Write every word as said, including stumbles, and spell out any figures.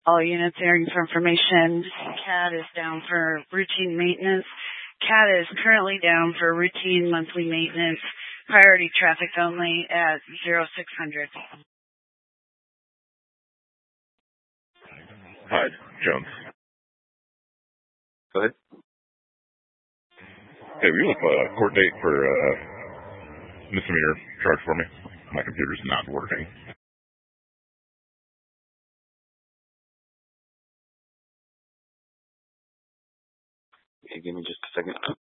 All units airing for information. C A T is down for routine maintenance. C A T is currently down for routine monthly maintenance. Priority traffic only at zero six hundred. Hi, Jones. Go ahead. Hey, will you uh, coordinate for uh, misdemeanor charge for me? My computer's not working. Okay, give me just a second.